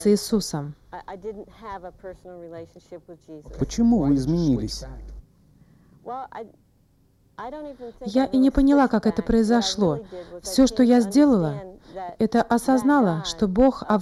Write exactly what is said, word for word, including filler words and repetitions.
с Иисусом. Почему вы изменились? Я и не поняла, как это произошло. Все, что я сделала, это осознала, что Бог